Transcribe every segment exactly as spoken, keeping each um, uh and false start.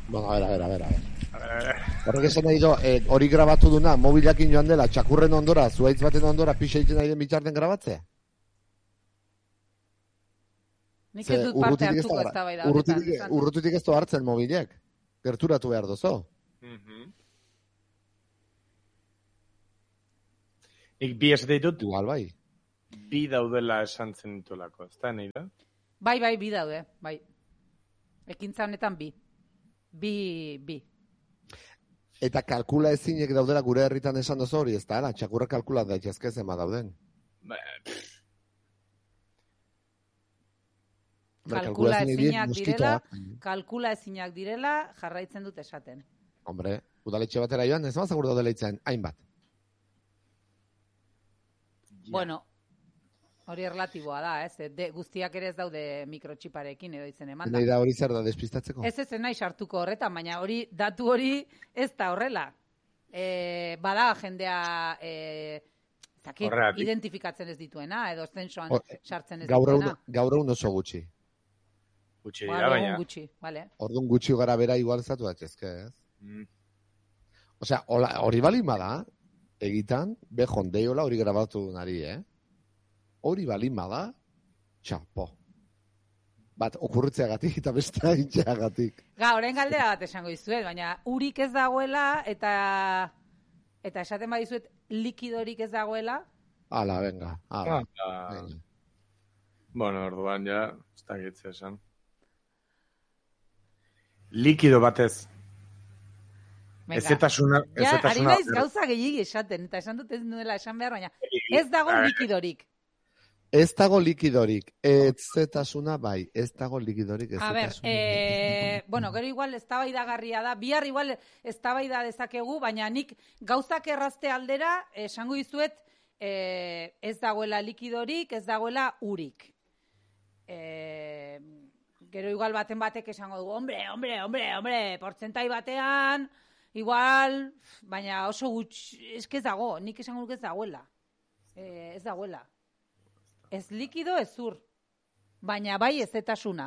Bueno, a ver, a ver, a ver, a ver. Horrek esan nahi do, eh, hori grabatu duna, mobilakin joan dela, txakurren ondora, zuaitz baten ondora, pixa egiten nahi den bitarten grabatzea? Nik ez dut parte hartuko ez da bai da. Urrutitik ez du hartzen mobilek. Gerturatu behar dozo. Nik bi ez ditut, Igual bai. bi daudela esan zen ditulako, ez da, nahi da? Bai, bai, bi daude, bai. Ekintza honetan bi. Bi, bi. Eta kalkula ezinek daudela gure herritan esan dozo hori, ez da, ala, txakurra kalkula daitezke zema dauden. Ba, Kalkula ezinak direla, kalkula ezinak direla, jarraitzen dut esaten. Hombre, udaletxe batera joan, ez mazagur daudela itzen, hainbat. Bueno, hori erlatiboa da, ez? De, guztiak ere ez daude mikrotxiparekin edo itzen eman da. Nahi da hori zer da despistatzeko? Ez ez nahi sartuko horretan, baina hori datu hori ez da horrela. E, bada jendea e, zakit, identifikatzen ez dituena, edo zensoan sartzen ez dituena. Gaur egun oso gutxi. Gutxi dira, baina. Gutxi, vale. Orduan gutxi gara bera igualizatu datzezke, ez? Mm. Osea, hori balin bada, egitan, be jondeiola hori grabatu nari, eh? Hori balin bada, txapo. Bat, okurritzeagatik eta beste intxeagatik. Ga, orain galdera bat esango dizuet, baina urik ez dagoela eta eta esaten badizuet likidorik ez dagoela. Ala, venga. Ala. Ah, venga. Bueno, orduan ja, ez da gitze esan. Likido batez. Ezetasuna... Ja, ari naiz gauza gehiagi esaten, eta esan dut ez nuela esan behar, baina ez dago likidorik. Ez dago likidorik. Ezetasuna bai, ez dago likidorik. A ber, eh, bueno, gero igual eztabaidagarria da, bihar igual eztabaida dezakegu, baina nik gauzak errazte aldera esango dizuet eh, ez dagoela likidorik, ez dagoela urik. Eh, gero igual baten batek esango dugu, hombre, hombre, hombre, hombre, portzentai batean, igual, baina oso gutx, eske ez dago, nik esango duk ez dagoela. Eh, ez dagoela. Ez likido ez zur, baina bai ezetasuna.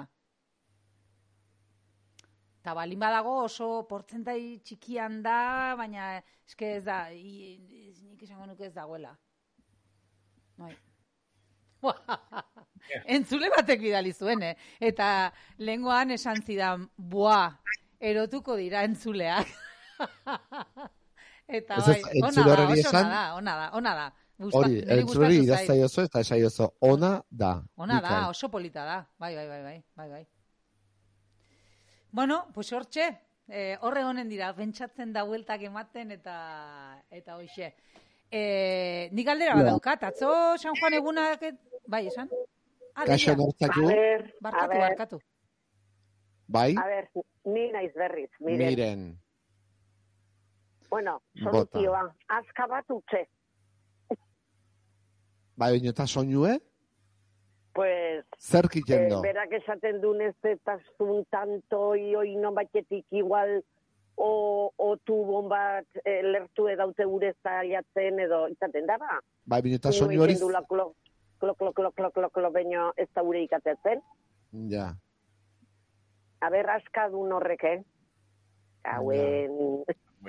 Eta balin badago oso portzentai txikian da, baina eske ez da, nik esango nuke ez dagoela. Bai. Entzule batek bidali zuen, eh? Eta lenguan esan zidan, boa, erotuko dira entzuleak. Eta bai, ona da, oso ona da, ona da, ona da. Hori, entzuleri idaztaiozo eta esaiozo, ona da. Ona da, oso polita da, bai, bai, bai, bai, bai, bai. Bueno, pues hortxe, eh, horre honen dira, pentsatzen da bueltak ematen eta eta hoxe. Eh, nik galdera bat daukat, atzo San Juan egunak, bai, esan? Kaixo nortzatu? Barkatu, barkatu. Bai? A ber, ni naiz berriz, miren. Miren. Bueno, soluzioa, azka bat utxe. Bai, baina eta soinue? Pues... Zer kitendo? Eh, berak esaten duen ez eta zun tanto, ioi non batetik igual... O, o tubon bat e, lertu edaute gure zailatzen edo izaten dara. Bai, binetan soinu hori... Klo, klo, klo, klo, klo, klo, klo, klo, baino ez da gure ikatetzen. Ja. A ber, askadun horrek, eh? Hauen...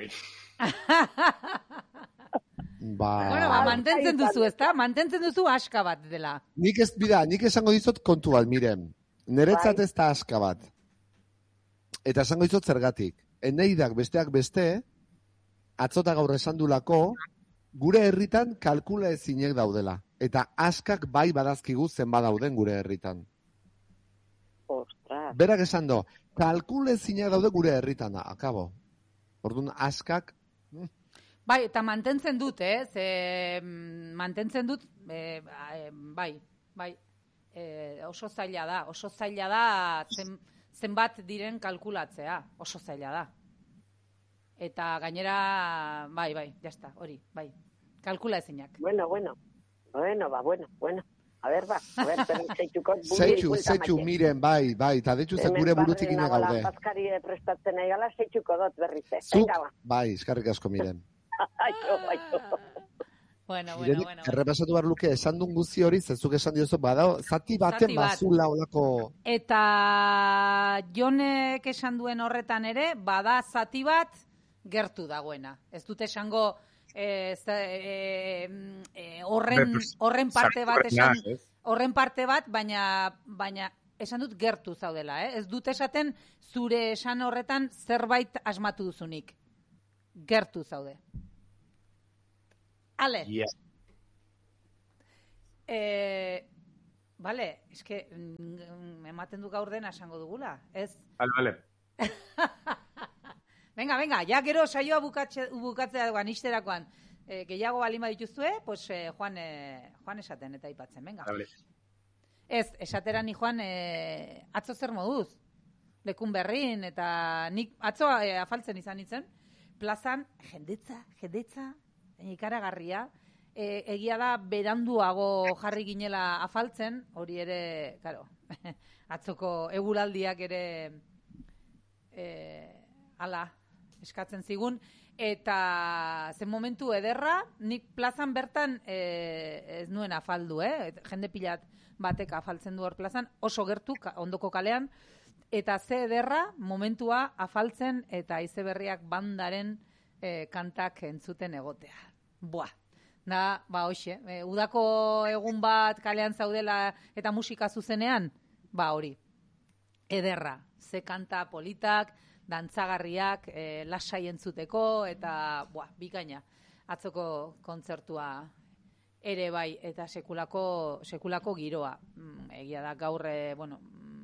Ba... Bueno, ba, mantentzen duzu, ez da? Mantentzen duzu aska bat dela. Nik ez, bida, nik esango dizut kontu bat, miren. Neretzat ez da aska bat. Eta esango dizut zergatik. Eneidak besteak beste, atzota gaur esan dulako, gure herritan kalkula ezinek daudela. Eta askak bai badazkigu zen badauden gure herritan. Ostras. Berak esan do, kalkula ezinek daude gure herritan, akabo. Orduan askak... Bai, eta mantentzen dut, eh? Ze, mantentzen dut, eh, bai, bai, eh, oso zaila da, oso zaila da zen... zenbat diren kalkulatzea, oso zaila da. Eta gainera, bai, bai, jazta, hori, bai. Kalkula ezinak. Bueno, bueno, bueno, ba, bueno, bueno. A ver, ba, a ver, pero zeitzuko... Zeitzu, zeitzu, miren, bai, bai, eta detxu ze gure burutik ina gaude. Paskari prestatzen nahi gala, zeitzuko dut berrize. Zuk, bai, eskarrik asko, miren. Aio, aio. Bueno, bueno, bueno. Errepasatu behar luke, esan duen guzti hori, zezuk esan diozu, badao, zati baten bat. bazula olako... Eta Jonek esan duen horretan ere, bada zati bat gertu dagoena. Ez dute esango eh, eh, eh, horren, horren parte bat esan, horren parte bat, baina, baina esan dut gertu zaudela. Eh? Ez dute esaten zure esan horretan zerbait asmatu duzunik. Gertu zaude. Ale. Yeah. Eh, vale, es que mm, ematen du gaur dena esango dugula, ez? Vale, vale. Venga, venga, ja gero saioa bukatze, bukatzea duan isterakoan. Eh, gehiago balima dituzue, pues eh, Juan, eh, Juan esaten eta aipatzen, venga. Vale. Ez, esatera ni Juan eh, atzo zer moduz? Lekun berrin eta nik atzo eh, afaltzen izan nintzen. Plazan, jendetza, jendetza, ikaragarria, e, egia da beranduago jarri ginela afaltzen, hori ere, claro, atzoko eguraldiak ere e, ala eskatzen zigun, eta zen momentu ederra, nik plazan bertan e, ez nuen afaldu, eh? Jende pilat batek afaltzen du hor plazan, oso gertu, ondoko kalean, eta ze ederra momentua afaltzen eta izeberriak bandaren e, kantak entzuten egotea. Buah, da, ba, hoxe, e, udako egun bat kalean zaudela eta musika zuzenean, ba, hori, ederra, ze kanta politak, dantzagarriak, e, lasai entzuteko, eta, buah, bikaina, atzoko kontzertua ere bai, eta sekulako, sekulako giroa. Mm, egia da, gaur, e, bueno,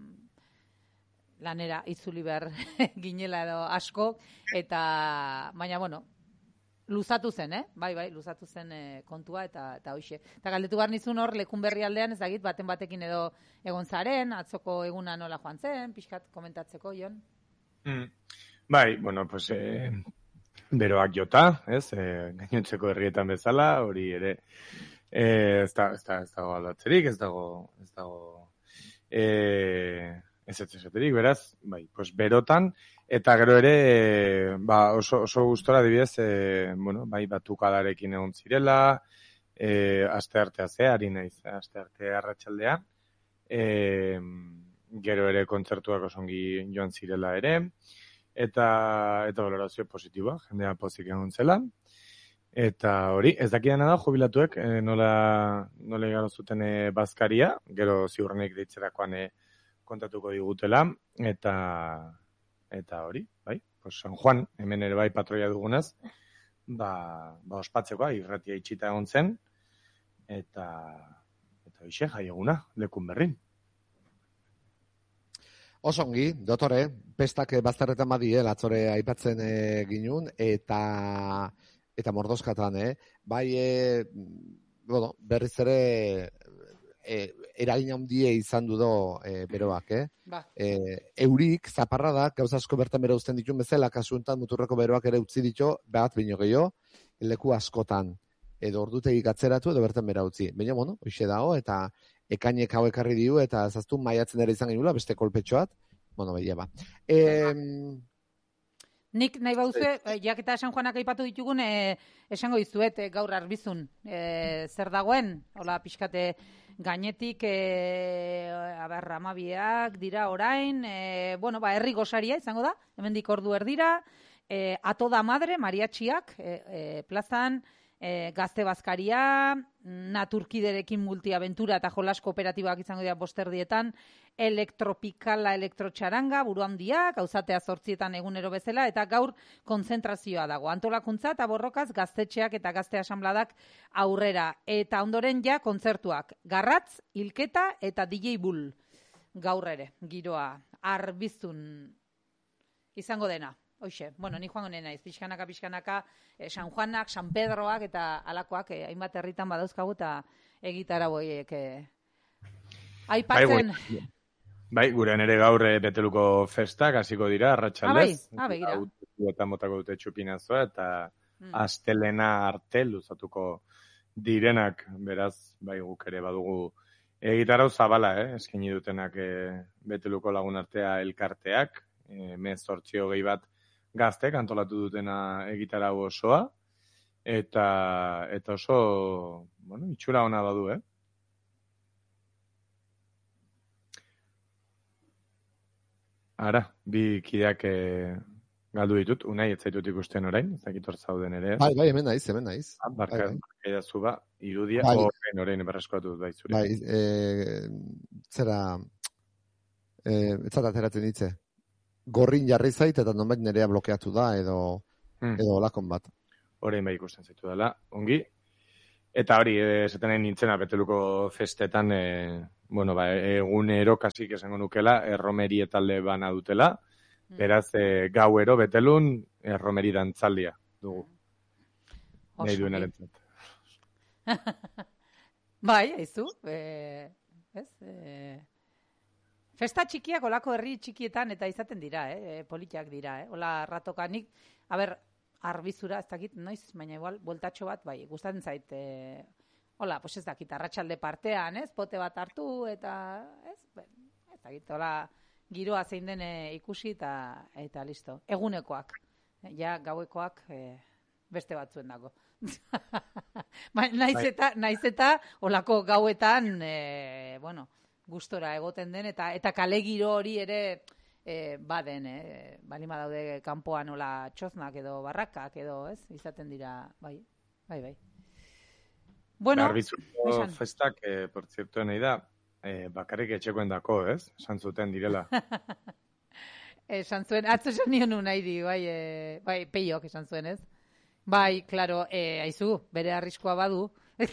lanera itzuli behar ginela edo asko, eta, baina, bueno, luzatu zen, eh? Bai, bai, luzatu zen eh, kontua, eta eta hoxe. Eta galdetu behar nizun hor, lekun berri aldean, ez dakit, baten batekin edo egon zaren, atzoko eguna nola joan zen, pixkat komentatzeko, Jon? Mm. Bai, bueno, pues, eh, beroak jota, ez, eh, gainontzeko herrietan bezala, hori ere, eh, ez, da, ez, da, ez dago aldatzerik, ez dago, ez dago, eh, ez ez esaterik, beraz, bai, pues berotan, eta gero ere, ba, oso, oso gustora adibidez, e, bueno, bai, batukadarekin egon zirela, e, aste artea ze, ari naiz, aste arte arratsaldean, e, gero ere kontzertuak osongi joan zirela ere, eta, eta valorazio positiboa, jendea pozik egon zela, eta hori, ez dakidana da, jubilatuek, e, nola, nola igaro zuten e, bazkaria, gero ziurrenek deitzerakoan e, kontatuko digutela, eta eta hori, bai, pues San Juan, hemen ere bai patroia dugunaz, ba, ba ospatzeko, irratia itxita egon zen, eta eta hoxe jai eguna, lekun berrin. Osongi, dotore, pestak bazterretan badie, latzore aipatzen e, ginun, eta eta mordoskatan, eh? Bai, e, bueno, berriz ere E, eragin handia izan du do e, beroak, eh? Ba. E, eurik, zaparradak, gauza asko bertan bera uzten ditun bezala, kasuntan muturreko beroak ere utzi ditu, behat bino gehiago, leku askotan, edo ordutegik atzeratu, edo bertan bera utzi. Baina, bueno, hoxe dago, eta ekainek hau ekarri diu, eta zaztu maiatzen ere izan genula, beste kolpetxoat, bueno, behia ba. E, Nik nahi bauzue, jak eta San Juanak aipatu ditugun, e, esango dizuet e, gaur arbizun, e, zer dagoen, hola pixkate gainetik, e, aber, amabiak dira orain, e, bueno, ba, herri gosaria izango da, hemendik ordu erdira, e, ato da madre, mariatxiak, e, e, plazan, e, gazte bazkaria, naturkiderekin multiaventura eta jolas kooperatibak izango dira bosterdietan, elektropikala, elektrotxaranga, buru handiak, gauzatea zortzietan egunero bezala, eta gaur konzentrazioa dago. Antolakuntza eta borrokaz gaztetxeak eta gazte asanbladak aurrera. Eta ondoren ja kontzertuak. Garratz, hilketa eta D J Bull. Gaur ere, giroa, arbizun izango dena. Hoxe, bueno, ni joango nena, pixkanaka, pixkanaka, eh, San Juanak, San Pedroak eta alakoak, eh, hainbat herritan badauzkagu eta egitara boiek eh, aipatzen. Bai, bai, gure nere gaur eh, beteluko festak hasiko dira, arratsaldez. Ah, bai, ah, begira. Eta motako dute txupinazoa, eta mm. astelena arte luzatuko direnak, beraz, bai guk ere badugu egitarau zabala, eh, eskaini dutenak eh, beteluko lagun artea elkarteak, eh, mez zortzio gehi bat gaztek antolatu dutena egitarau osoa, eta eta oso, bueno, itxura ona badu, eh? Ara, bi kideak eh, galdu ditut, unai ez zaitut ikusten orain, ez dakit hor zauden ere. Bai, bai, hemen naiz, hemen naiz. Ah, barka, bai, bai. barka idazu ba, irudia, Bai. horrein, orain, berreskatu bai zure. Bai, e, zera, e, etzat ateratzen ditze. Gorrin jarri zait eta nonbait nerea blokeatu da edo Hmm. edo olakon bat. Orain bai ikusten zaitu dela, ongi. Eta hori, eh, esaten nahi nintzena beteluko festetan, eh, bueno, ba, egunero kasik esango nukela, erromeri talde bana dutela, beraz, eh, gauero betelun erromeri dantzaldia dugu. Nahi duenaren zat. Bai, aizu, e, ez? E, festa txikiak olako herri txikietan eta izaten dira, eh? Politiak dira, eh? Ola ratokanik, a ber, arbizura, ez dakit, noiz, baina igual, bueltatxo bat, bai, gustatzen zait, e, hola, pues ez dakit, arratsalde partean, ez, pote bat hartu, eta, ez, ben, ez dakit, hola, giroa zein den e, ikusi, eta, eta listo. Egunekoak, ja, gauekoak, e, beste batzuen dago. ba, naiz eta, naiz eta, olako gauetan, e, bueno, gustora egoten den, eta, eta kale giro hori ere, E, baden, e, balima daude kanpoan nola txoznak edo barrakak edo, ez? Izaten dira, bai, bai, bai. Bueno, Arbizuko festak, eh, por cierto, nahi da, eh, bakarrik etxekoen dako, ez? Esan zuten direla. esan zuen, atzo esan nion nahi di, bai, e, bai, peiok esan zuen, ez? Bai, klaro, e, aizu, bere arriskoa badu.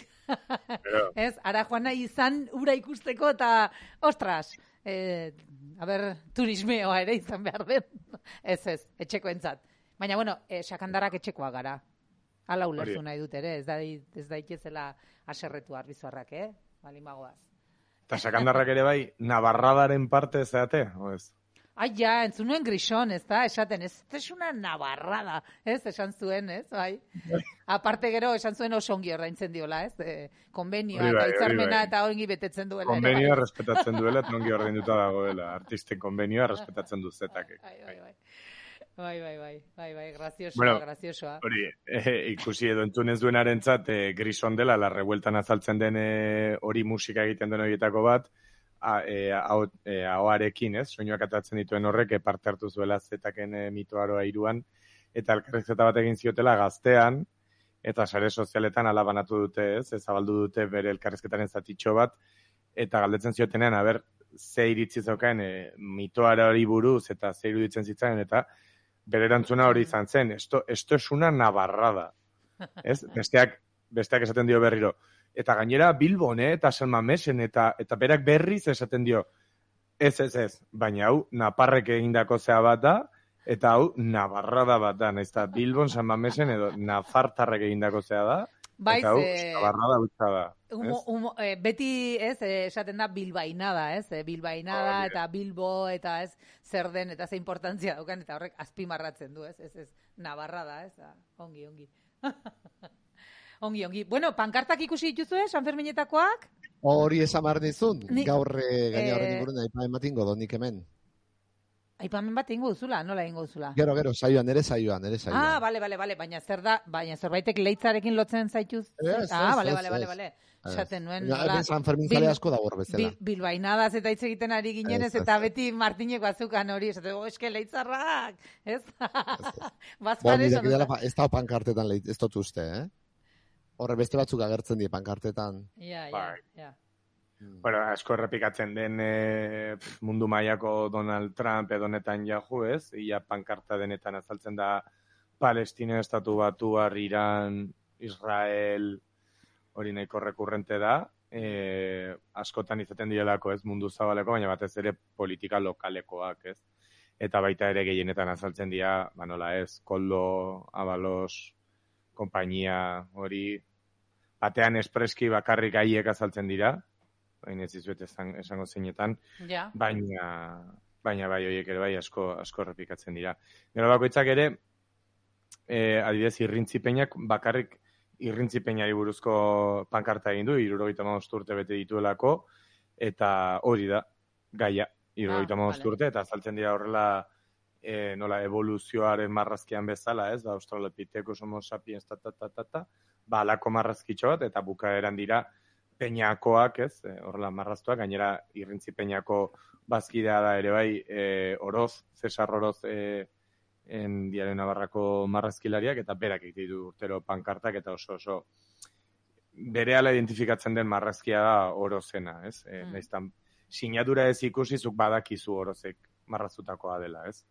Ez, ara joan nahi izan ura ikusteko eta, ostras, eh, a ber, turismeoa ere izan behar den. Ez, ez, etxekoentzat. Baina, bueno, eh, sakandarrak etxekoa gara. Hala ulertu nahi dut ere, ez da, ez da ikezela aserretu arbizuarrak, eh? Balimagoaz. Eta sakandarrak ere bai, nabarradaren parte zeate, o ez? Ai, ja, entzun nuen grison, ez da, esaten, ez, ez una nabarrada, ez, esan zuen, ez, bai. Aparte gero, esan zuen oso ongi ordaintzen diola, ez, e, konbenioa eta hitzarmena eta ongi betetzen duela. Konbenioa respetatzen duela, eta ongi ordainduta dagoela, artisten konbenioa respetatzen du zetak. Bai, bai, bai. Bai, bai, bai, bai, bai, graziosoa, bueno, graziosoa. Hori, eh, ikusi edo entzunez duenarentzat eh, grison dela, la revueltan azaltzen den eh, hori musika egiten den horietako bat, ahoarekin, ez? Soinuak atatzen dituen horrek, parte hartu zuela zetaken e, mitoaroa iruan, eta elkarrizketa bat egin ziotela gaztean, eta sare sozialetan alabanatu dute, ez? Ezabaldu dute bere elkarrizketaren zatitxo bat, eta galdetzen ziotenean, aber, ze iritzi zeukaen e, mitoara hori buruz, eta ze iruditzen zitzaren, eta bere erantzuna hori izan zen, esto, esto es una nabarrada, ez? Besteak, besteak esaten dio berriro, eta gainera Bilbon, eh, eta San Mamesen, eta, eta berak berriz esaten dio, ez, ez, ez, baina hau, Naparrek egindako zea bat da, eta hau, Nabarrada bat da, nahiz eta Bilbon, San Mamesen, edo Nafartarrek egindako zea da, Baiz, eta hau, eh, Nabarrada hutsa da. Humo, humo, eh, beti, ez, eh, esaten da bilbainada, ez, eh, bilbainada, oh, eta Bilbo, eta ez, zer den, eta ze importantzia daukan, eta horrek azpimarratzen du, ez, ez, ez, Nabarrada, ez, ah, ongi, ongi. Ongi, ongi. Bueno, pankartak ikusi dituzue, San Ferminetakoak? Hori esan behar nizun, Ni, gaur gaina eh, horren inguruen aipamen bat ingo donik hemen. Aipamen bat ingo duzula, nola ingo duzula? Gero, gero, saioan, ere saioan, ere saioan. Ah, bale, bale, bale, baina zer da, baina zerbaitek leitzarekin lotzen zaituz? Ez, ah, ez, bale, ez, bale, bale, ez. bale. Esaten nuen, Ja, nola, San Fermin zale asko da hor bezala. bil, bilbainadaz eta hitz egiten ari ginenez, Ez, ez, eta ez. beti Martinek bazukan hori, esaten, oh, eske leitzarrak, ez? Bo, Bazkare nire esan dela, dut. ez da pankartetan lehit, ez dut uste, eh? Horre beste batzuk agertzen die pankartetan. Ja, ja, Bai. ja. Bueno, asko errepikatzen den e, mundu mailako Donald Trump edo Netanyahu, ez? Ia pankarta denetan azaltzen da Palestina estatu batuar, Iran, Israel, hori nahiko rekurrente da. E, askotan izaten direlako, ez? Mundu zabaleko, baina batez ere politika lokalekoak, ez? Eta baita ere gehienetan azaltzen dira, ba nola ez, Koldo, Abalos, konpainia hori, batean espreski bakarrik haiek azaltzen dira, baina ez dizuet esan, esango zeinetan, Ja. baina, baina bai horiek ere bai asko, asko errepikatzen dira. Gero bakoitzak ere, e, adibidez, irrintzipeinak bakarrik irrintzipeinari buruzko pankarta egin du, hirurogeita hamabost urte bete dituelako, eta hori da, gaia, hirurogeita hamabost vale. urte, eta azaltzen dira horrela e, nola evoluzioaren marrazkian bezala, ez, ba, Australopithecus homo sapiens, ta, ta, ta, ta, ta, ba, alako marrazkitxo bat, eta bukaeran dira peñakoak, ez, e, horrela marraztuak, gainera irrintzi peñako bazkidea da ere bai, e, Oroz, Cesar Oroz, e, en Diaren Navarrako marrazkilariak, eta berak egite du urtero pankartak, eta oso oso berehala identifikatzen den marrazkia da Orozena, ez? E, mm. Naiztan, sinadura ez ikusi, zuk badakizu Orozek marraztutakoa dela, ez?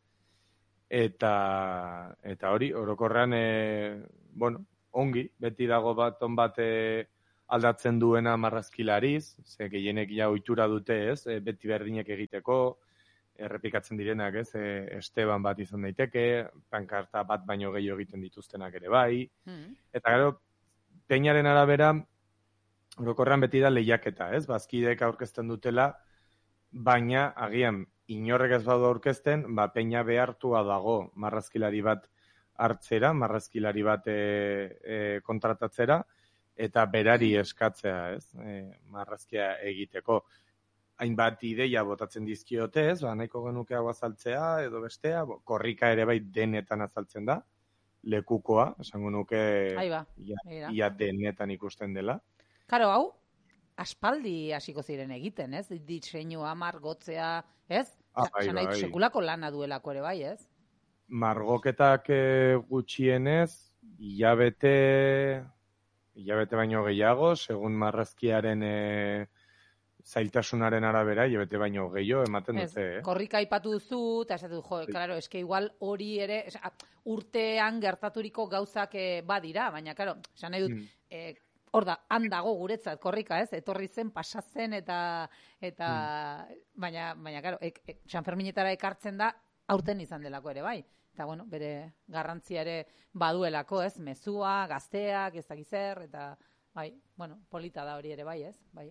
Eta, eta hori, orokorrean, e, bueno, ongi, beti dago bat on bat e, aldatzen duena marrazkilariz, ze gehienek ja ohitura dute, ez? E, beti berdinak egiteko, errepikatzen direnak, ez? E, Esteban bat izan daiteke, pankarta bat baino gehiago egiten dituztenak ere bai. Mm. Eta gero, Peñaren arabera, orokorrean beti da lehiaketa, ez? Bazkideek aurkezten dutela, baina agian inorrek ez badu aurkezten, ba Peña behartua dago marrazkilari bat hartzera, marrazkilari bat e, e, kontratatzera, eta berari eskatzea, ez? E, marrazkia egiteko. Hainbat ideia botatzen dizkiote, ez? Ba, nahiko genuke hau azaltzea, edo bestea, korrika ere bai denetan azaltzen da, lekukoa, esango nuke ia, ia denetan ikusten dela. Karo, hau, aspaldi hasiko ziren egiten, ez? Diseinua, margotzea, ez? Ah, bai, Zan bai. Sekulako lana duelako ere bai, ez? Margoketak e, gutxienez, hilabete, hilabete baino gehiago, segun marrazkiaren e, zailtasunaren arabera, hilabete baino gehiago ematen dute, eh? Korrika aipatu duzu, eta esatu, jo, claro, eske igual hori ere, eska, urtean gertaturiko gauzak e, badira, baina, claro, esan nahi dut, mm. e, hor da, handago guretzat, korrika, ez? Etorri zen, pasatzen, eta, eta mm. baina, baina, claro, e, e, San Ferminetara ekartzen da, aurten izan delako ere, bai? Eta, bueno, bere garrantzia ere baduelako, ez? Mezua, gazteak, ez dakizer, eta, bai, bueno, polita da hori ere, bai, ez? Bai.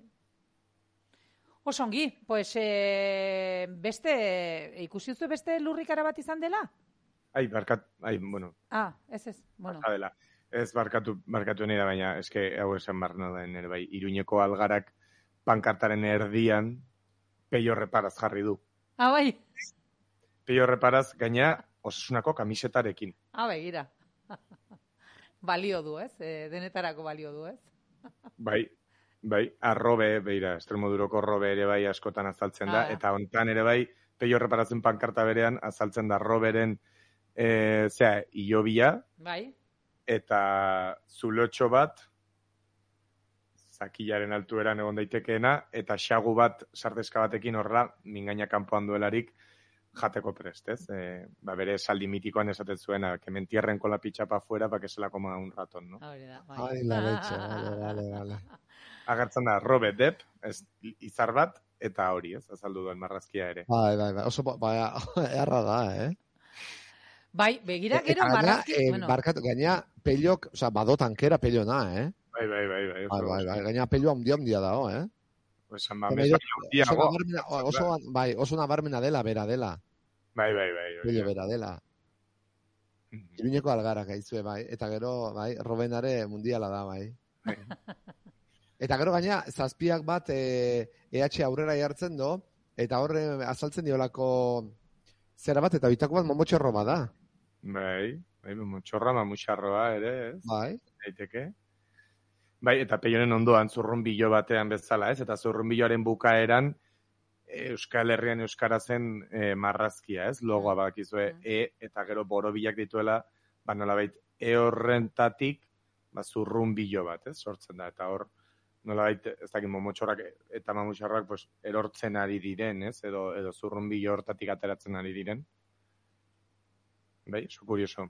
Osongi, pues, e, beste, ikusi duzu beste lurrikara bat izan dela? Ai, barkat, ai, bueno. Ah, ez ez, bueno. Dela. Ez barkatu, barkatu nahi da, baina eske hau esan barna da ere bai, Iruñeko algarak pankartaren erdian Peio Reparaz jarri du. Ah, bai. Peio Reparaz gaina Osasunako kamisetarekin. Ah, begira. Balio du, ez? E, denetarako balio du, ez? Bai. Bai, arrobe, beira, Extremoduroko robe ere bai askotan azaltzen da, ah, eta hontan ere bai, Peio Reparazen pankarta berean azaltzen da roberen, e, zera, ilobia, bai, eta zulotxo bat, zakilaren altueran egon daitekeena, eta xagu bat, sardeska batekin horra, mingaina kanpoan duelarik, jateko prest, ez? E, ba, bere saldi mitikoan esaten zuena, que me entierren con la pichapa fuera, pa que se la coma un ratón, no? Hori da, bai. Ai, la leche, vale, vale, vale. Agertzen da, Robert Depp, ez, izar bat, eta hori, ez, azaldu duen marrazkia ere. Bai, bai, bai, oso, bai, erra da, eh? Bai, begira gero e, marrazki... Eh, bueno. Barkatu, gaina, Pellok, oza, bado tankera Pello na, eh? Bai, bai, bai, bai. Bai, bai, bai, gaina Pello handia handia dago, eh? Pues San Mamés handiago. Oso, bai, oso nabarmena dela, bera dela. Bai, bai, bai. Pello bera dela. Iruñeko algarak aizue, bai, eta gero, bai, Robenare mundiala da, bai. Eta gero gaina, zazpiak bat e, E H aurrera jartzen do, eta horre azaltzen diolako zera bat, eta bitako bat momotxorro da. Bai, bai, momotxorra, mamutxarroa ere, ez? Bai. Daiteke. Bai, eta Peioren ondoan zurrunbilo batean bezala, ez? Eta zurrunbiloaren bukaeran Euskal Herrian euskarazen e, marrazkia, ez? Logoa badakizue E, eta gero borobilak dituela, ba nolabait E horrentatik, ba zurrunbilo bat, ez? Sortzen da, eta hor nolabait, ez dakit, momotxorrak eta mamutxarrak pues, erortzen ari diren, ez? Edo, edo zurrunbilo hortatik ateratzen ari diren. Bai, oso kurioso.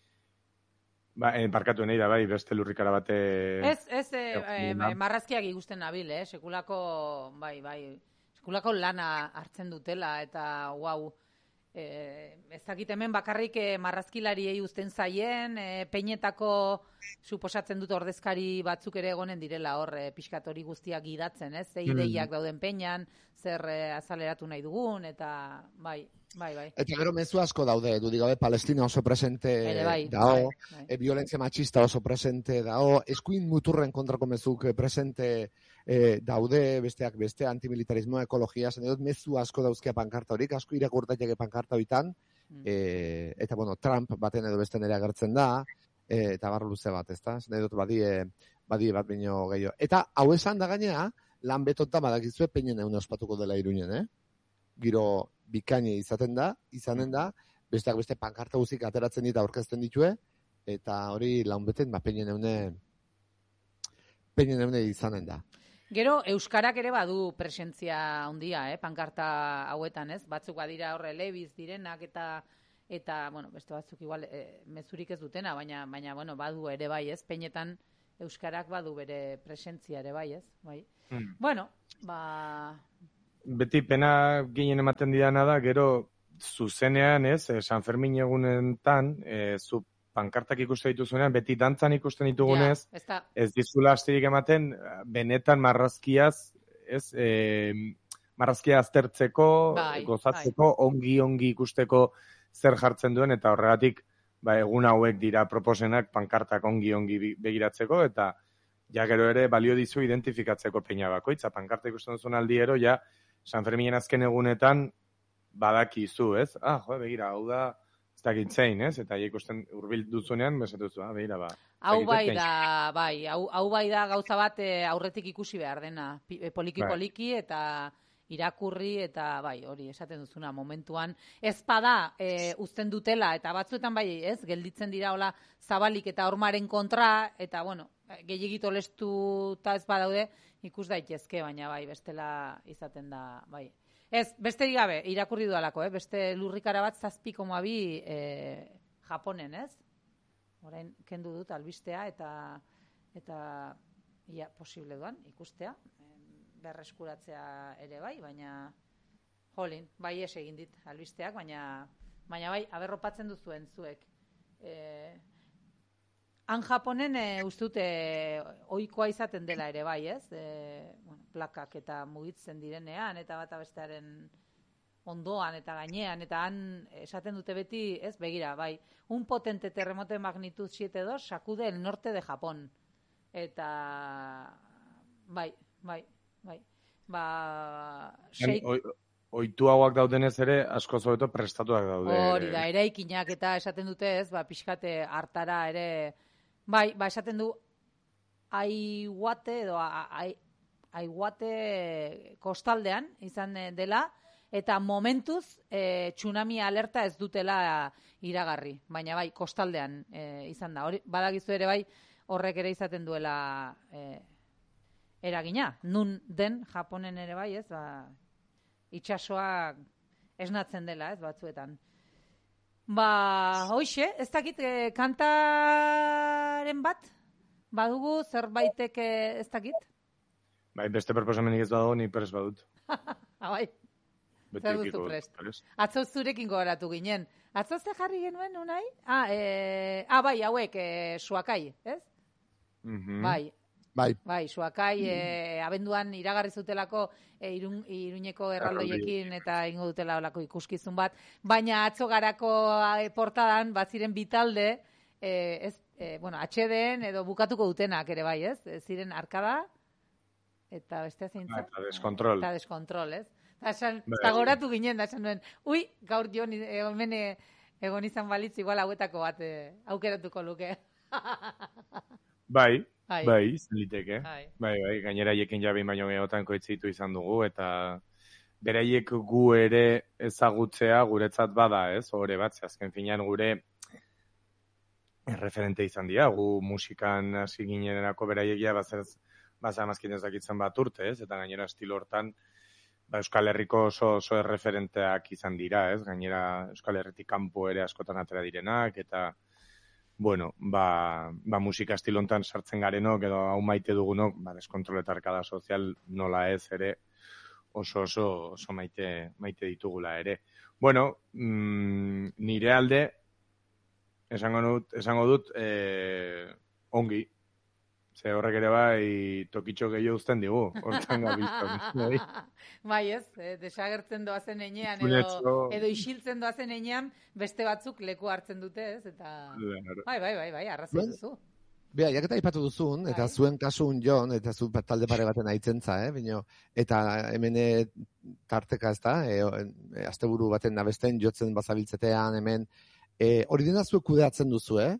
Ba, eh, barkatu nahi da, bai, beste lurrikara bate... Ez, ez, eh, eh, marrazkiak ikusten nabil, eh? Sekulako, bai, bai, sekulako lana hartzen dutela, eta, guau, eh, ez dakit hemen bakarrik eh, marrazkilariei uzten zaien, eh, peinetako suposatzen dut ordezkari batzuk ere egonen direla hor, eh, pixkat hori guztiak gidatzen, ez? Ze ideiak dauden peinan, zer eh, azaleratu nahi dugun, eta, bai, bai, bai. Eta gero mezu asko daude, du digabe, Palestina oso presente bai, dao, bai, bai. E, violentzia machista oso presente dao, eskuin muturren kontrako mezuk presente e, daude, besteak beste, antimilitarismoa, ekologia, zen dut, mezu asko dauzkea pankarta horik, asko irakurtaiteke pankarta hoitan, e, eta, bueno, Trump baten edo besten ere agertzen da, e, eta barro luze bat, ezta? Nahi dut badie, badie bat bino gehiago. Eta hau esan da gainea, lan betonta badakizue peinen egun ospatuko dela Iruñen, eh? Giro bikaini izaten da, izanen da, besteak beste pankarta guzik ateratzen dita aurkezten ditue, eta hori launbeten, ba, peinen eune, peinen eune izanen da. Gero, Euskarak ere badu presentzia handia, eh, pankarta hauetan, ez? Batzuk badira horre lebiz direnak eta eta bueno, beste batzuk igual e, mezurik ez dutena, baina baina bueno, badu ere bai, ez? Peinetan Euskarak badu bere presentzia ere bai, ez? Bai. Mm. Bueno, ba beti pena ginen ematen didana da, gero zuzenean, ez? San Fermin egunetan, eh zu pankartak ikusten dituzunean, beti dantzan ikusten ditugunez, ja, ez dizula astirik ematen, benetan marrazkiaz, ez, e, marrazkia aztertzeko, bai, gozatzeko, bai. ongi-ongi ikusteko zer jartzen duen, eta horregatik, ba, egun hauek dira proposenak pankartak ongi-ongi begiratzeko, eta ja gero ere balio dizu identifikatzeko peina bakoitza, pankarta ikusten duzun aldiero, ja, San Ferminen azken egunetan badakizu, ez? Ah, jo, begira, hau da, dakitzein, ez? Eta ikusten hurbil duzunean, besatuzu, ah, behira, ba. Hau bai da, bai, hau, hau bai da gauza bat e, aurretik ikusi behar dena, poliki-poliki eta irakurri eta bai, hori esaten duzuna momentuan. Ez bada e, uzten dutela eta batzuetan bai, ez? Gelditzen dira hola zabalik eta hormaren kontra eta, bueno, gehiagito lestuta ez badaude ikus daitezke, baina bai, bestela izaten da, bai. Ez, beste gabe, irakurri dualako, eh? Beste lurrikara bat zazpi koma bi eh, Japonen, ez? Orain, kendu dut albistea eta eta ia, posible duan ikustea, berreskuratzea ere bai, baina jolin, bai ez egin dit albisteak, baina baina bai, aberropatzen duzuen zuek. Eh, han Japonen e, ustut e, ohikoa izaten dela ere bai, ez? E, bueno, plakak eta mugitzen direnean eta bata bestearen ondoan eta gainean eta han esaten dute beti, ez? Begira, bai, un potente terremoto de magnitud siete punto dos sacude el norte de Japón. Eta bai, bai, bai. Ba, sheik... Oitu hauak daudenez ere, asko zobeto prestatuak daude. Hori da, eraikinak eta esaten dute, ez? Ba, pixkate hartara ere... Bai, ba, esaten du Aiwate edo Aiwate kostaldean izan dela, eta momentuz e, tsunami alerta ez dutela iragarri, baina bai, kostaldean e, izan da. Hori, badakizu ere bai, horrek ere izaten duela e, eragina. Nun den Japonen ere bai, ez? Ba, itsasoa esnatzen dela, ez, batzuetan. Ba, hoxe, ez dakit, e, kantaren bat? Badugu, zerbaitek ez dakit? Bai, beste proposamenik ez badago, ni prest badut. Bai, zer duzu prest. Atzo zurekin gogoratu ginen. Atzo ze jarri genuen, unai? Ah, e, ah bai, hauek, e, Suakai, ez? Mm-hmm. Bai. Bai. Bai, Suakai, e, abenduan iragarri zutelako e, irun, Iruñeko erraldoiekin eta ingo dutela olako ikuskizun bat, baina atzo garako e, portadan, baziren bitalde, e, ez, e, bueno, atxeden edo bukatuko dutenak ere bai, ez? E, ziren arkada, eta bestea zeintza? Eta deskontrol. Eta deskontrol, ez? Eta goratu ginen, da esan duen, ui, gaur jo, hemen egon izan balitz, igual hauetako bat e, aukeratuko luke. Bai. Bai, bai, zeliteke. Bai. bai, bai, gainera hiekin jabein baino gehotan koitzitu izan dugu, eta beraiek gu ere ezagutzea guretzat bada, ez? Hore bat, azken finean gure referente izan dira, gu musikan hasi ginenerako beraiekia bazaz, baza amazkin ez dakitzen bat urte, ez? Eta gainera estilo hortan, ba, Euskal Herriko oso, oso erreferenteak izan dira, ez? Gainera Euskal Herritik kanpo ere askotan atera direnak, eta bueno, ba, ba musika estilontan sartzen garenok, edo hau maite dugunok, ba, deskontrol eta arkada sozial nola ez ere, oso oso, oso maite, maite ditugula ere. Bueno, mm, nire alde, esango dut, esango dut eh, ongi, ze horrek ere bai tokitxo gehiago uzten digu, hortan gabiltzen. Bai ez, eh, desagertzen doazen enean, edo, edo isiltzen doazen enean, beste batzuk leku hartzen dute ez, eta... Bai, bai, bai, bai, arrazio duzu. Bea, jaketa ipatu duzun, eta Bai. zuen kasun jon, eta zu talde pare baten aitzentza, eh? Bino, eta hemen eh, tarteka ez da, e, e, asteburu baten nabesten, jotzen bazabiltzetean, hemen, e, hori dena zuek kudeatzen duzu, eh?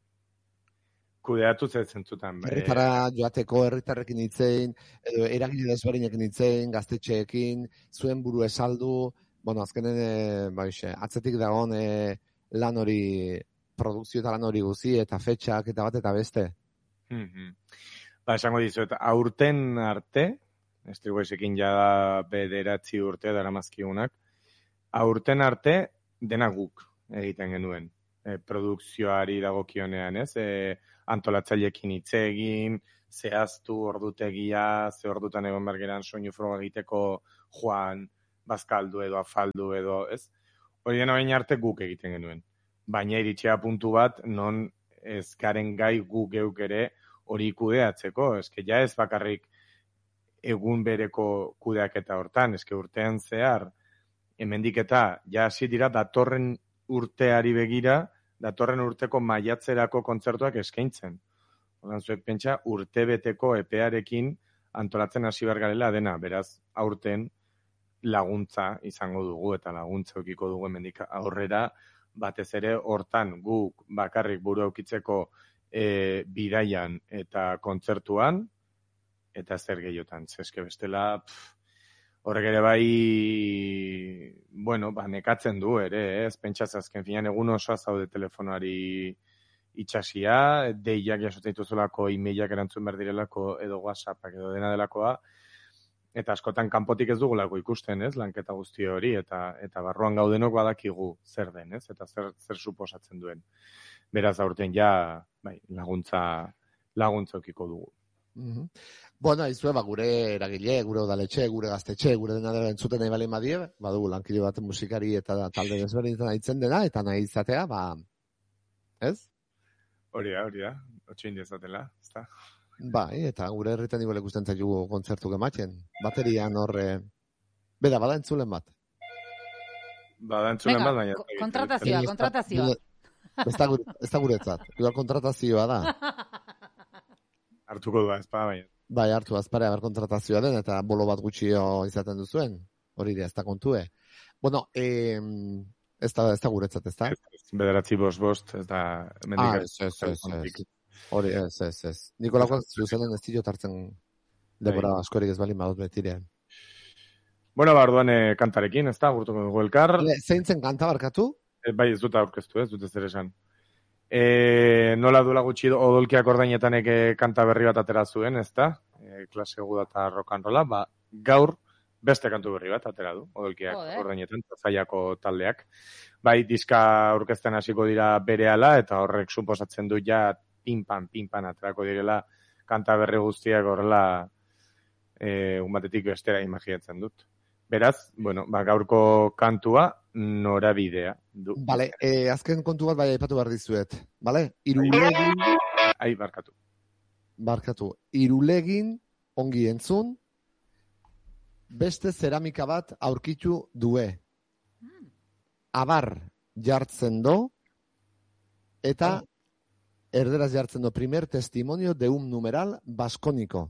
Kudeatu zentzutan. Herritara joateko, herritarrekin hitzein, edo eragile desberdinekin hitzein, gaztetxeekin, zuen buru esaldu, bueno, azkenen, e, baixe, atzetik dagoen e, lan hori, produkzio eta lan hori guzi, eta fetxak, eta bat eta beste. Mm-hmm. Ba, esango dizuet, aurten arte, estriguesekin ja bederatzi urte dara mazkiunak, aurten arte dena guk egiten genuen. E, produkzioari dagokionean, ez? E, antolatzailekin hitz egin, zehaztu ordutegia, ze ordutan egon bergeran soinu froga egiteko joan, bazkaldu edo afaldu edo, ez? Hori dena baina arte guk egiten genuen. Baina iritxea puntu bat, non ez garen gai gu geuk ere hori kudeatzeko. Eske ja ez bakarrik egun bereko kudeaketa hortan, eske urtean zehar, hemendik eta ja hasi dira datorren urteari begira, datorren urteko maiatzerako kontzertuak eskaintzen. Oran zuek pentsa urtebeteko epearekin antolatzen hasi bergarela dena, beraz aurten laguntza izango dugu eta laguntza eukiko dugu hemendik aurrera, batez ere hortan guk bakarrik buru aukitzeko e, bidaian eta kontzertuan, eta zer gehiotan. Zeske bestela, pff, horrek ere bai, bueno, ba, nekatzen du ere, eh? Ez pentsaz azken finean egun osoa zaude telefonoari itxasia, deiak jasotzen dituzulako, emailak erantzun behar direlako, edo WhatsAppak edo dena delakoa, eta askotan kanpotik ez dugulako ikusten, ez, lanketa guzti hori, eta eta barruan gaudenok badakigu zer den, ez, eta zer, zer suposatzen duen. Beraz, aurten ja, bai, laguntza, laguntza eukiko dugu. Mm-hmm. Bueno, izue, ba, gure eragile, gure udaletxe, gure gaztetxe, gure dena dela entzuten nahi balen badie, badugu lankide bat musikari eta talde desberdinetan aitzen dena, eta nahi izatea, ba, ez? Hori da, hori da, otxoin dezatela, ez da? Bai, eta gure herritan igual ikusten zaigu kontzertuk ematen. Baterian horre... Beda, bada entzulen bat. Bada entzulen Venga, bat, baina... ko- kontratazioa, kontratazioa. Ez da, gure, ez da guretzat. Igual kontratazioa da. Hartuko du, ez pa, baina. Bai, hartu azpare, haber kontratazioa den, eta bolo bat gutxio izaten duzuen. Hori da, ez da kontue. Bueno, eh, ez da, ez da guretzat, ez da? Bederatzi bost bost, ez da... Ah, ez, ez, ez, ez. Hori, ez, ez, ez. Nikolako zuzenen ez dira tartzen denbora askorik ez bali madut betirean. Bueno, ba, orduan eh, kantarekin, ez da, gurtuko dugu elkar. Zeintzen kanta barkatu? Eh, bai, ez dut aurkeztu, ez dut ez ere esan. E, nola duela gutxi odolkiak ordainetanek kanta berri bat atera zuen, ez da? E, klase guda eta rock and rolla, ba, gaur beste kantu berri bat atera du, odolkiak Joder. ordainetan, zaiako taldeak. Bai, diska aurkezten hasiko dira berehala, eta horrek suposatzen du ja pinpan, pinpan aterako direla kanta berri guztiak horrela e, un batetik bestera imaginatzen dut. Beraz, bueno, ba, gaurko kantua norabidea du. Vale, eh, azken kontu bat bai aipatu behar dizuet. Vale? Irulegin, Ai, barkatu. barkatu, irulegin ongi entzun, beste zeramika bat aurkitu due. Abar jartzen do, eta erderaz jartzen do, primer testimonio de un numeral baskoniko.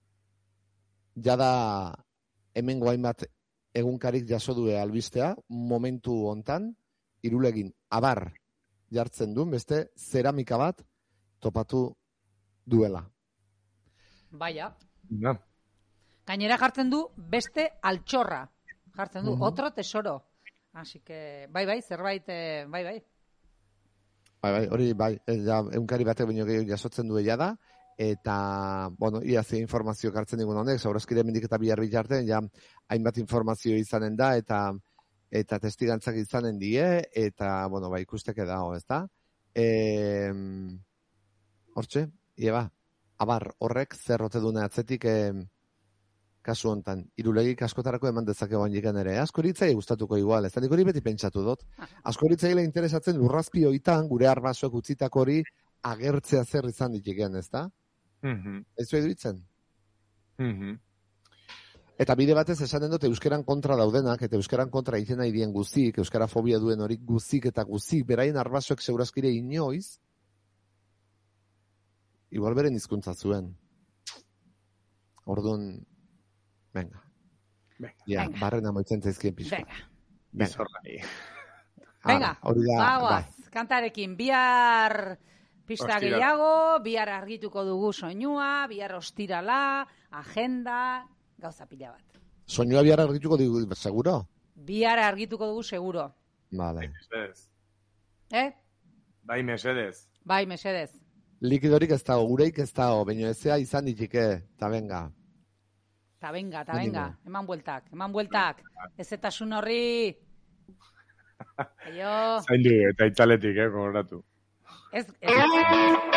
Jada hemengo hainbat egunkarik jaso due albistea, momentu hontan, irulegin abar jartzen duen, beste zeramika bat topatu duela. Baia. Na, Gainera jartzen du beste altxorra. Jartzen du, Mhm. otro tesoro. Así que, bai, bai, zerbait, eh, bai, bai. Bai, bai, hori, bai, eh, ja, egunkari batek baino gehiago jasotzen du da, eta, bueno, ia ze informazio kartzen digun honek, zaurozkire mendik eta bihar bitartean, ja, hainbat informazio izanen da, eta eta testigantzak izanen die, eta, bueno, ba, ikusteke dago, ez da? E, hortxe, ieba, abar, horrek zerrote dune atzetik, e, kasu hontan, irulegik askotarako eman dezake bandiken ere, askoritzai gustatuko igual, ez da, nik hori beti pentsatu dut. Askoritzaile interesatzen lurrazpi hoitan, gure arbasoek utzitako hori agertzea zer izan ditikeen, ez da? mhm, Ez du eduitzen? mhm. Eta bide batez esanen dut euskeran kontra daudenak, eta euskeran kontra egiten nahi dien guzik, euskara fobia duen hori guzik eta guzik, beraien arbasoek segurazkire inoiz, igual beren hizkuntza zuen. Orduan, venga. Venga. Ja, Venga. barrena moitzen zaizkien pixka. Venga. Bizorrai. Venga, hori da, bagoaz, bai. kantarekin, bihar pista Ostiral. gehiago, bihar argituko dugu soinua, bihar ostirala, agenda, gauza pila bat. Soinua bihar argituko digu, seguro? Bihar argituko dugu seguro. Vale. Mesedez. Eh? Bai, mesedez. Bai, mesedez. Likidorik ez dago, gureik ez dago, baina ezea izan ditike, eta venga. Ta venga, ta Animo. venga, eman bueltak, eman bueltak. Ez eta sun horri. Aio. Zaindu eta itzaletik, eh, gogoratu. Ez, ez.